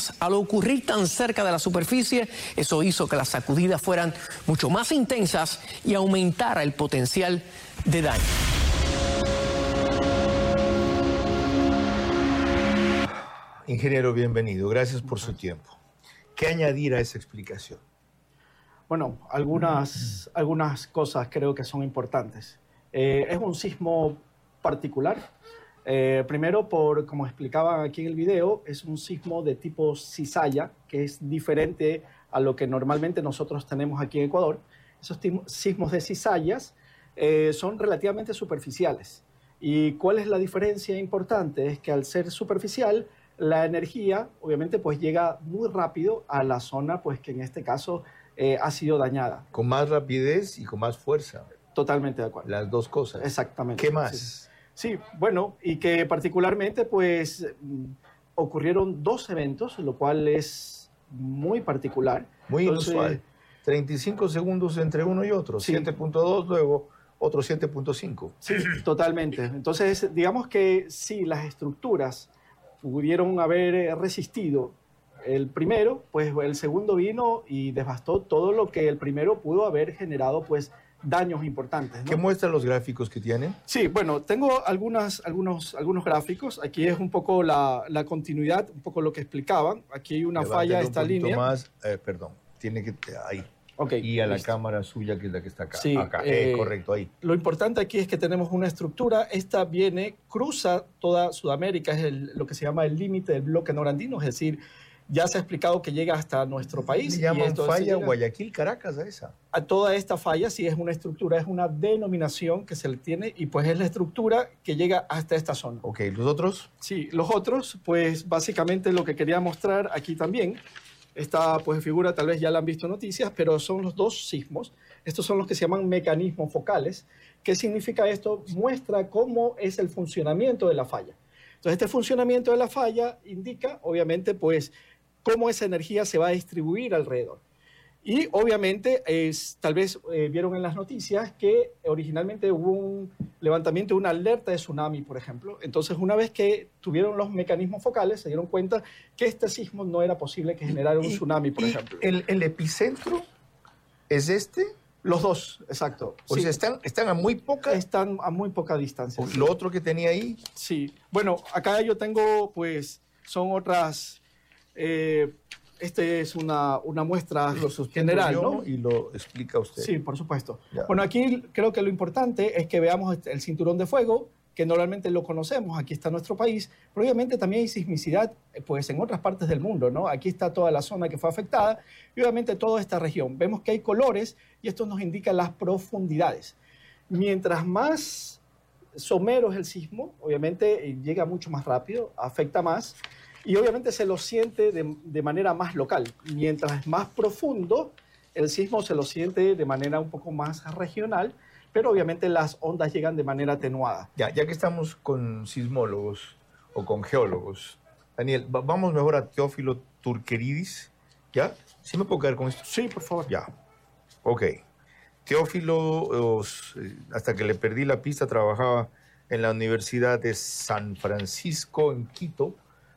intensas. Al ocurrir tan cerca de la superficie, eso hizo que las sacudidas fueran mucho más intensas y aumentara el potencial de daño. Ingeniero, bienvenido. Gracias por su tiempo. ¿Qué añadir a esa explicación? Bueno, algunas cosas creo que son importantes. Es un sismo particular. Primero, como explicaban aquí en el video, es un sismo de tipo cizalla, que es diferente a lo que normalmente nosotros tenemos aquí en Ecuador. Esos sismos de cizallas son relativamente superficiales. ¿Y cuál es la diferencia importante? Es que al ser superficial, la energía obviamente pues llega muy rápido a la zona pues que en este caso ha sido dañada. Con más rapidez y con más fuerza. Totalmente de acuerdo. Las dos cosas. Exactamente. ¿Qué más? Sí, bueno, y que particularmente pues ocurrieron dos eventos, lo cual es muy particular. Muy inusual. 35 segundos entre uno y otro, sí. 7.2, luego otro 7.5. Sí, totalmente. Entonces, digamos que sí, las estructuras pudieron haber resistido el primero, pues el segundo vino y devastó todo lo que el primero pudo haber generado, pues daños importantes, ¿no? ¿Qué muestran los gráficos que tienen? Sí, bueno, tengo algunos gráficos. Aquí es un poco la continuidad, un poco lo que explicaban. Aquí hay una falla, esta línea. Más, perdón, tiene que ahí. Okay, y a la listo. cámara suya, que es la que está acá. Sí, acá. Correcto, ahí. Lo importante aquí es que tenemos una estructura. Esta cruza toda Sudamérica, es lo que se llama el límite del bloque norandino, es decir, ya se ha explicado que llega hasta nuestro país. Se llaman falla Guayaquil, Caracas, a esa. A toda esta falla, sí, es una estructura, es una denominación que se le tiene y pues es la estructura que llega hasta esta zona. Ok, ¿los otros? Sí, los otros, pues básicamente lo que quería mostrar aquí también, esta pues figura tal vez ya la han visto en noticias, pero son los dos sismos. Estos son los que se llaman mecanismos focales. ¿Qué significa esto? Muestra cómo es el funcionamiento de la falla. Entonces, este funcionamiento de la falla indica, obviamente, pues cómo esa energía se va a distribuir alrededor. Y obviamente, tal vez vieron en las noticias que originalmente hubo un levantamiento de una alerta de tsunami, por ejemplo. Entonces, una vez que tuvieron los mecanismos focales, se dieron cuenta que este sismo no era posible que generara un tsunami, por ejemplo. ¿El epicentro es este? Los dos, exacto. O sea, están a muy poca... Están a muy poca distancia. ¿Lo otro que tenía ahí? Sí. Bueno, acá yo tengo, pues, son otras... es una muestra general, ¿no? Y lo explica usted. Sí, por supuesto. Ya. Bueno, aquí creo que lo importante es que veamos el cinturón de fuego, que normalmente lo conocemos, aquí está nuestro país, pero obviamente también hay sismicidad pues, en otras partes del mundo, ¿no? Aquí está toda la zona que fue afectada y obviamente toda esta región. Vemos que hay colores y esto nos indica las profundidades. Mientras más somero es el sismo, obviamente llega mucho más rápido, afecta más, y obviamente se lo siente de manera más local. Mientras es más profundo, el sismo se lo siente de manera un poco más regional, pero obviamente las ondas llegan de manera atenuada. Ya que estamos con sismólogos o con geólogos, Daniel, vamos mejor a Teófilo Turqueridis, ¿ya? ¿Sí me puedo quedar con esto? Sí, por favor. Ya, ok. Teófilo, hasta que le perdí la pista, trabajaba en la Universidad de San Francisco, en Quito.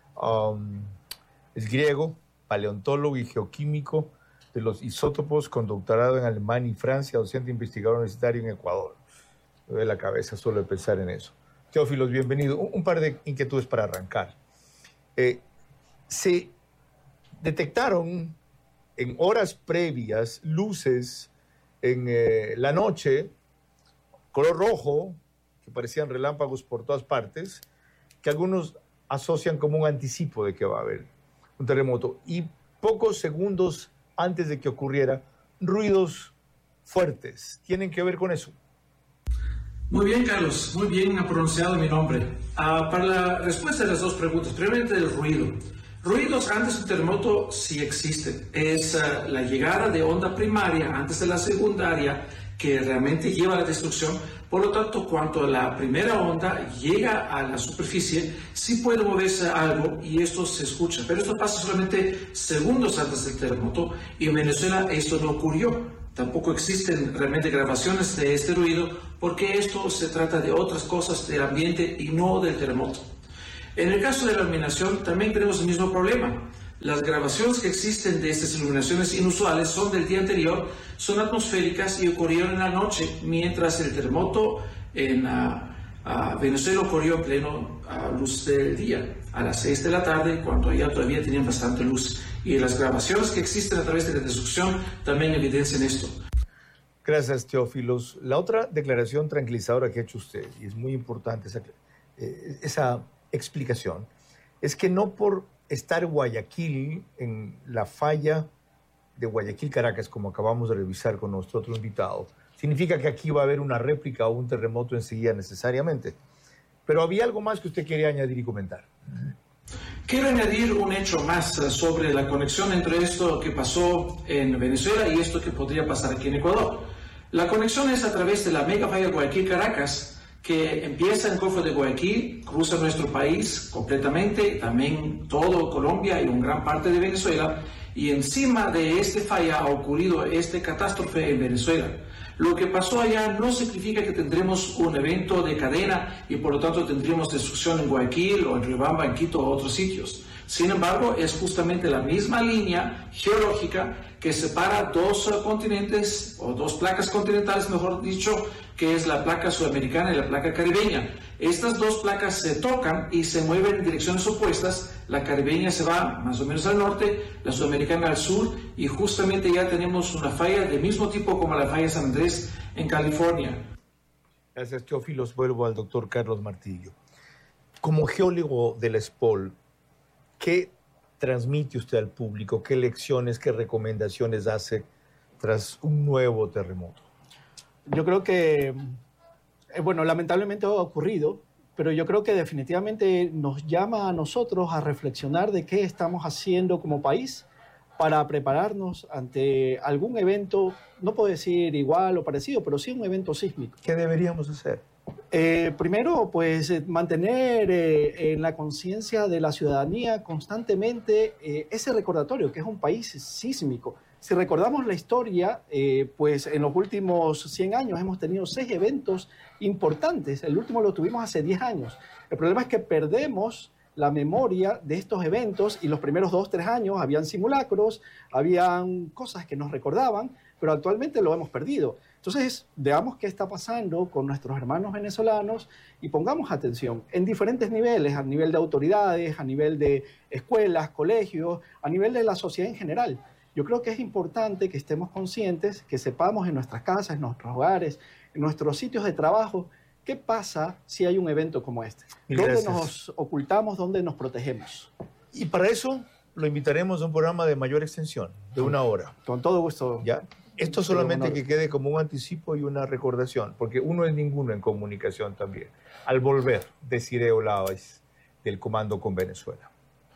Es griego, paleontólogo y geoquímico de los isótopos, con doctorado en Alemania y Francia, docente investigador universitario en Ecuador. Me duele la cabeza solo de pensar en eso. Teófilos, bienvenido. Un par de inquietudes para arrancar. Se detectaron en horas previas luces en la noche, color rojo, que parecían relámpagos por todas partes, que algunos asocian como un anticipo de que va a haber un terremoto. Y pocos segundos antes de que ocurriera, ruidos fuertes. ¿Tienen que ver con eso? Muy bien, Carlos. Muy bien pronunciado mi nombre. Para la respuesta de las dos preguntas, primeramente el ruido. Ruidos antes del terremoto sí existen. Es la llegada de onda primaria antes de la secundaria que realmente lleva a la destrucción. Por lo tanto, cuando la primera onda llega a la superficie, sí puede moverse algo y esto se escucha. Pero esto pasa solamente segundos antes del terremoto y en Venezuela esto no ocurrió. Tampoco existen realmente grabaciones de este ruido porque esto se trata de otras cosas del ambiente y no del terremoto. En el caso de la iluminación también tenemos el mismo problema. Las grabaciones que existen de estas iluminaciones inusuales son del día anterior, son atmosféricas y ocurrieron en la noche, mientras el terremoto en Venezuela ocurrió en pleno luz del día, a las 6 de la tarde, cuando ya todavía tenían bastante luz. Y las grabaciones que existen a través de la destrucción también evidencian esto. Gracias, Teófilos. La otra declaración tranquilizadora que ha hecho usted, y es muy importante esa explicación, es que no por estar Guayaquil en la falla de Guayaquil-Caracas, como acabamos de revisar con nuestro otro invitado, significa que aquí va a haber una réplica o un terremoto enseguida necesariamente. Pero había algo más que usted quería añadir y comentar. Quiero añadir un hecho más sobre la conexión entre esto que pasó en Venezuela y esto que podría pasar aquí en Ecuador. La conexión es a través de la mega falla Guayaquil-Caracas, que empieza en el Golfo de Guayaquil, cruza nuestro país completamente, también todo Colombia y una gran parte de Venezuela, y encima de esta falla ha ocurrido esta catástrofe en Venezuela. Lo que pasó allá no significa que tendremos un evento de cadena y por lo tanto tendremos destrucción en Guayaquil o en Riobamba, en Quito o otros sitios. Sin embargo, es justamente la misma línea geológica que separa dos continentes, o dos placas continentales, mejor dicho, que es la placa sudamericana y la placa caribeña. Estas dos placas se tocan y se mueven en direcciones opuestas. La caribeña se va más o menos al norte, la sudamericana al sur, y justamente ya tenemos una falla del mismo tipo como la falla San Andrés en California. Gracias, Teófilos. Vuelvo al doctor Carlos Martillo. Como geólogo de la SPOL, ¿qué transmite usted al público? ¿Qué lecciones, qué recomendaciones hace tras un nuevo terremoto? Yo creo que, bueno, lamentablemente ha ocurrido, pero yo creo que definitivamente nos llama a nosotros a reflexionar de qué estamos haciendo como país para prepararnos ante algún evento, no puedo decir igual o parecido, pero sí un evento sísmico. ¿Qué deberíamos hacer? Primero, pues mantener en la conciencia de la ciudadanía constantemente ese recordatorio que es un país sísmico. Si recordamos la historia, pues en los últimos 100 años hemos tenido 6 eventos importantes. El último lo tuvimos hace 10 años. El problema es que perdemos la memoria de estos eventos y los primeros 2 o 3 años habían simulacros, habían cosas que nos recordaban, pero actualmente lo hemos perdido. Entonces, veamos qué está pasando con nuestros hermanos venezolanos y pongamos atención en diferentes niveles, a nivel de autoridades, a nivel de escuelas, colegios, a nivel de la sociedad en general. Yo creo que es importante que estemos conscientes, que sepamos en nuestras casas, en nuestros hogares, en nuestros sitios de trabajo, qué pasa si hay un evento como este. ¿Dónde nos ocultamos? ¿Dónde nos protegemos? Y para eso lo invitaremos a un programa de mayor extensión, de 1 hora. Con todo gusto. ¿Ya? Esto solamente que quede como un anticipo y una recordación, porque uno es ninguno en comunicación también. Al volver, deciré Olaves del Comando con Venezuela.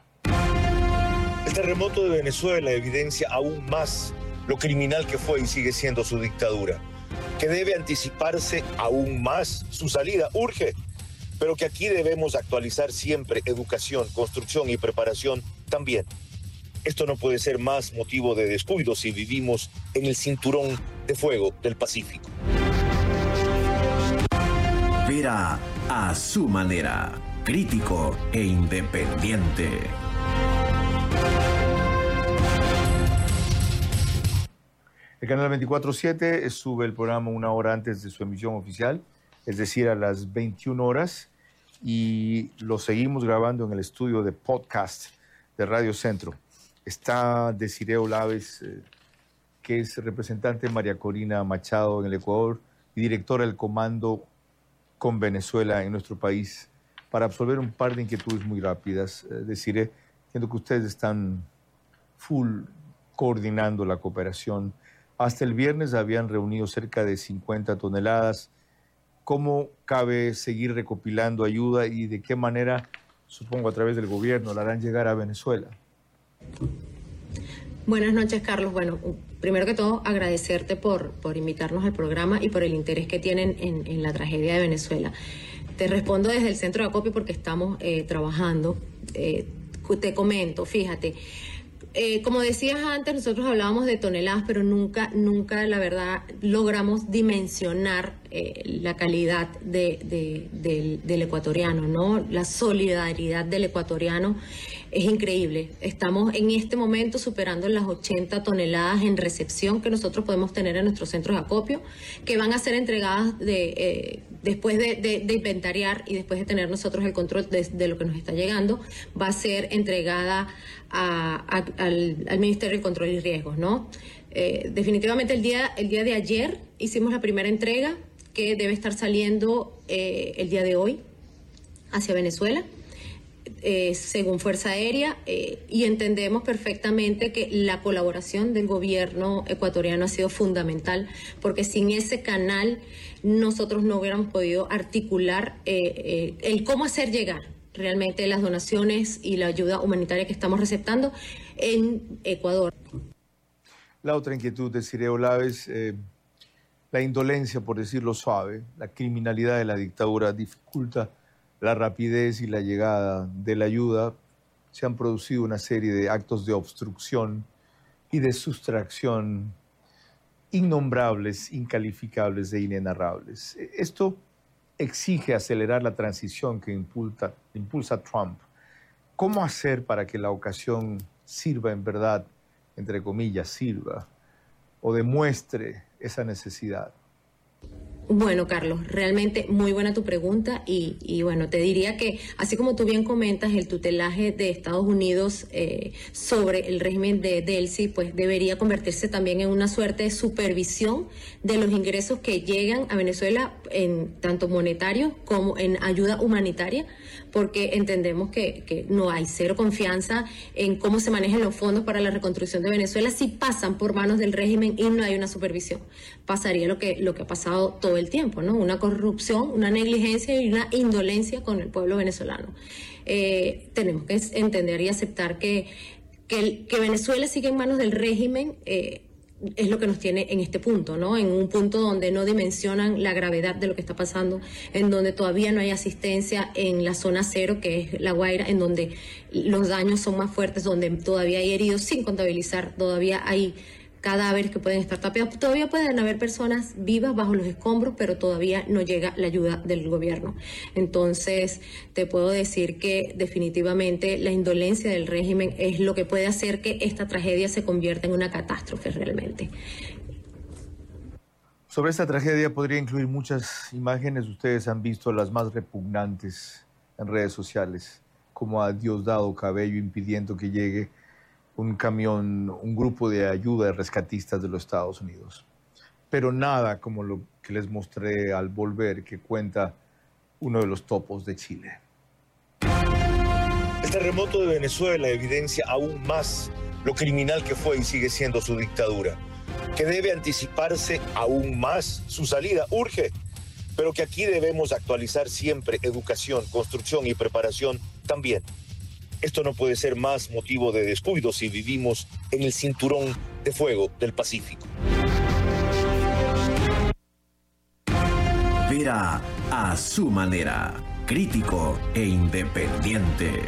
El terremoto de Venezuela evidencia aún más lo criminal que fue y sigue siendo su dictadura, que debe anticiparse aún más su salida, urge, pero que aquí debemos actualizar siempre educación, construcción y preparación también. Esto no puede ser más motivo de descuido si vivimos en el cinturón de fuego del Pacífico. Vera a su manera, crítico e independiente. El canal 24/7 sube el programa 1 hora antes de su emisión oficial, es decir, a las 21 horas, y lo seguimos grabando en el estudio de podcast de Radio Centro. Está Desiree Olaves, que es representante de María Corina Machado en el Ecuador y directora del Comando con Venezuela en nuestro país, para absolver un par de inquietudes muy rápidas. Desiree, entiendo que ustedes están full coordinando la cooperación. Hasta el viernes habían reunido cerca de 50 toneladas. ¿Cómo cabe seguir recopilando ayuda y de qué manera, supongo a través del gobierno, la harán llegar a Venezuela? Buenas noches, Carlos. Bueno, primero que todo, agradecerte por invitarnos al programa y por el interés que tienen en la tragedia de Venezuela. Te respondo desde el centro de acopio porque estamos trabajando. Te comento, fíjate. Como decías antes, nosotros hablábamos de toneladas, pero nunca, la verdad, logramos dimensionar la calidad del ecuatoriano, ¿no? La solidaridad del ecuatoriano es increíble. Estamos en este momento superando las 80 toneladas en recepción que nosotros podemos tener en nuestros centros de acopio, que van a ser entregadas después de inventariar y después de tener nosotros el control de lo que nos está llegando, va a ser entregada al Ministerio del Control y Riesgos, ¿no? Definitivamente el día de ayer hicimos la primera entrega, que debe estar saliendo el día de hoy hacia Venezuela, según Fuerza Aérea, y entendemos perfectamente que la colaboración del gobierno ecuatoriano ha sido fundamental, porque sin ese canal nosotros no hubiéramos podido articular el cómo hacer llegar realmente las donaciones y la ayuda humanitaria que estamos receptando en Ecuador. La otra inquietud de Sireo Olaves, la indolencia, por decirlo suave, la criminalidad de la dictadura dificulta la rapidez y la llegada de la ayuda. Se han producido una serie de actos de obstrucción y de sustracción innombrables, incalificables e inenarrables. Esto exige acelerar la transición que impulsa Trump. ¿Cómo hacer para que la ocasión sirva en verdad, entre comillas, sirva o demuestre esa necesidad? Bueno, Carlos, realmente muy buena tu pregunta y bueno, te diría que así como tú bien comentas, el tutelaje de Estados Unidos sobre el régimen de Delcy, pues debería convertirse también en una suerte de supervisión de los ingresos que llegan a Venezuela, en tanto monetarios como en ayuda humanitaria, porque entendemos que no hay cero confianza en cómo se manejan los fondos para la reconstrucción de Venezuela si pasan por manos del régimen y no hay una supervisión. Pasaría lo que ha pasado todo el tiempo, ¿no? Una corrupción, una negligencia y una indolencia con el pueblo venezolano. Tenemos que entender y aceptar que Venezuela sigue en manos del régimen, es lo que nos tiene en este punto, ¿no? En un punto donde no dimensionan la gravedad de lo que está pasando, en donde todavía no hay asistencia en la zona cero, que es La Guaira, en donde los daños son más fuertes, donde todavía hay heridos sin contabilizar, todavía hay cadáveres que pueden estar tapiados, todavía pueden haber personas vivas bajo los escombros, pero todavía no llega la ayuda del gobierno. Entonces, te puedo decir que definitivamente la indolencia del régimen es lo que puede hacer que esta tragedia se convierta en una catástrofe realmente. Sobre esta tragedia podría incluir muchas imágenes. Ustedes han visto las más repugnantes en redes sociales, como a Diosdado Cabello impidiendo que llegue un camión, un grupo de ayuda de rescatistas de los Estados Unidos. Pero nada como lo que les mostré al volver, que cuenta uno de los topos de Chile. El terremoto de Venezuela evidencia aún más lo criminal que fue y sigue siendo su dictadura, que debe anticiparse aún más su salida, urge, pero que aquí debemos actualizar siempre educación, construcción y preparación también. Esto no puede ser más motivo de descuido si vivimos en el cinturón de fuego del Pacífico. Vera a su manera, crítico e independiente.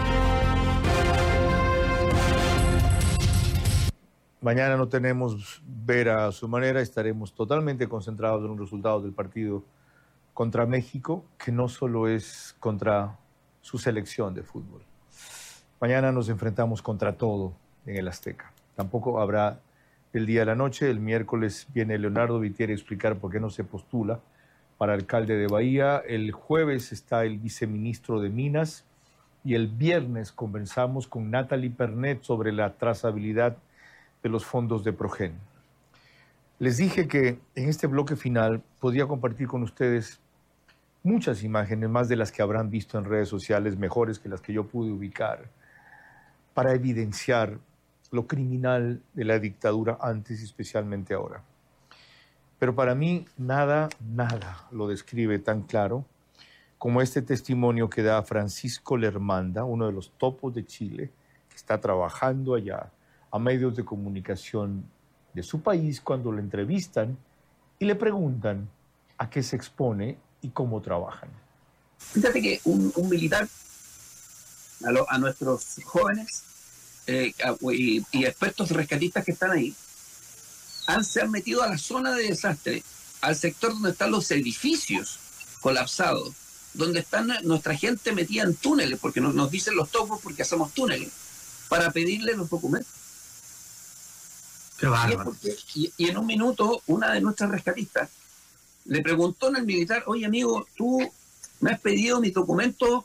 Mañana no tenemos Vera a su manera, estaremos totalmente concentrados en los resultados del partido contra México, que no solo es contra su selección de fútbol. Mañana nos enfrentamos contra todo en el Azteca. Tampoco habrá el día de la noche. El miércoles viene Leonardo Vitieri a explicar por qué no se postula para alcalde de Bahía. El jueves está el viceministro de Minas. Y el viernes conversamos con Natalie Pernet sobre la trazabilidad de los fondos de Progen. Les dije que en este bloque final podía compartir con ustedes muchas imágenes, más de las que habrán visto en redes sociales, mejores que las que yo pude ubicar, para evidenciar lo criminal de la dictadura antes y especialmente ahora. Pero para mí nada lo describe tan claro como este testimonio que da Francisco Lermanda, uno de los topos de Chile, que está trabajando allá a medios de comunicación de su país, cuando lo entrevistan y le preguntan a qué se expone y cómo trabajan. Fíjate que un militar a nuestros jóvenes y expertos rescatistas que están ahí se han metido a la zona de desastre, al sector donde están los edificios colapsados, donde están nuestra gente metida en túneles, porque nos dicen los topos porque hacemos túneles, para pedirle los documentos. Qué bárbaro. Y en un minuto, una de nuestras rescatistas le preguntó al militar, oye amigo, tú me has pedido mis documentos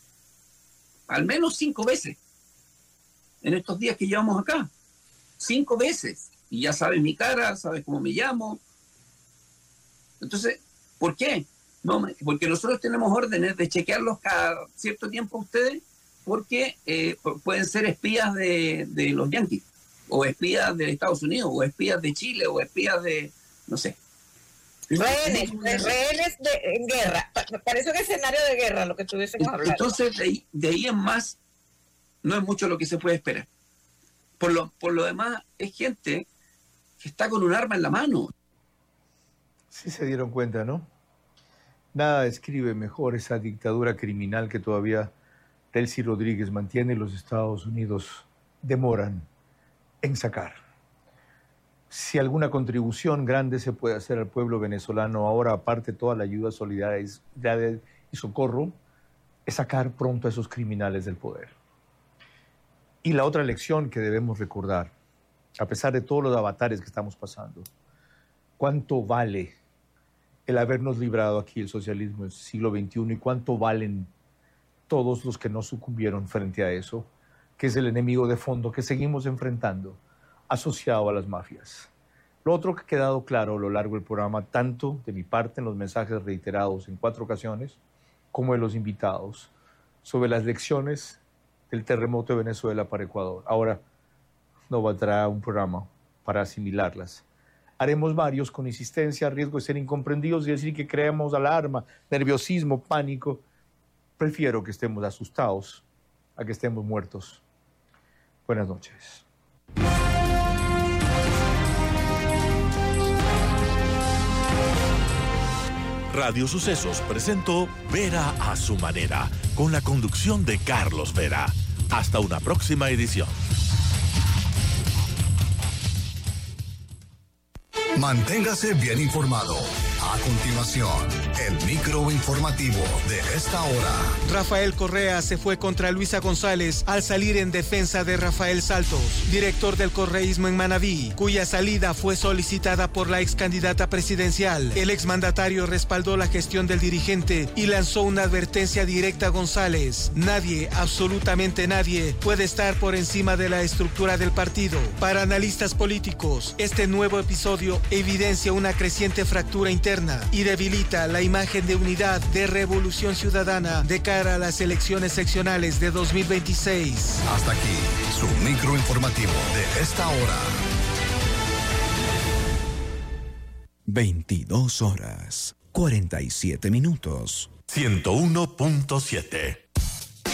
al menos 5 veces en estos días que llevamos acá. 5 veces. Y ya sabes mi cara, sabes cómo me llamo. Entonces, ¿por qué? No, porque nosotros tenemos órdenes de chequearlos cada cierto tiempo a ustedes, porque pueden ser espías de los yanquis, o espías de Estados Unidos, o espías de Chile, o espías de, no sé. Rehenes en guerra. Parece un escenario de guerra lo que estuviésemos hablando. Entonces, de ahí en más, no es mucho lo que se puede esperar. Por lo demás, es gente que está con un arma en la mano. Sí se dieron cuenta, ¿no? Nada describe mejor esa dictadura criminal que todavía Delcy Rodríguez mantiene y los Estados Unidos demoran en sacar. Si alguna contribución grande se puede hacer al pueblo venezolano ahora, aparte de toda la ayuda, solidaridad y socorro, es sacar pronto a esos criminales del poder. Y la otra lección que debemos recordar, a pesar de todos los avatares que estamos pasando, ¿cuánto vale el habernos librado aquí el socialismo del siglo XXI y cuánto valen todos los que no sucumbieron frente a eso, que es el enemigo de fondo que seguimos enfrentando, asociado a las mafias? Lo otro que ha quedado claro a lo largo del programa, tanto de mi parte en los mensajes reiterados en 4 ocasiones, como de los invitados, sobre las lecciones del terremoto de Venezuela para Ecuador. Ahora no valdrá un programa para asimilarlas. Haremos varios con insistencia, a riesgo de ser incomprendidos y decir que creamos alarma, nerviosismo, pánico. Prefiero que estemos asustados a que estemos muertos. Buenas noches. Radio Sucesos presentó Vera a su manera, con la conducción de Carlos Vera. Hasta una próxima edición. Manténgase bien informado. A continuación, el microinformativo de esta hora. Rafael Correa se fue contra Luisa González al salir en defensa de Rafael Saltos, director del correísmo en Manabí, cuya salida fue solicitada por la ex candidata presidencial. El exmandatario respaldó la gestión del dirigente y lanzó una advertencia directa a González. Nadie, absolutamente nadie, puede estar por encima de la estructura del partido. Para analistas políticos, este nuevo episodio evidencia una creciente fractura interna y debilita la imagen de unidad de Revolución Ciudadana de cara a las elecciones seccionales de 2026. Hasta aquí, su microinformativo de esta hora. 22 horas, 47 minutos. 101.7